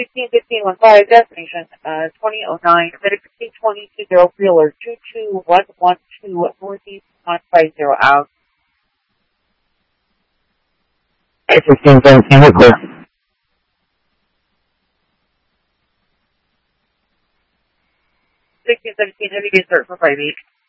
161515, destination 2009, Medicaid 2020, Wheeler 22112, Northeast 150 out. 1617, we're clear. 1617, heavy desert for 5-8.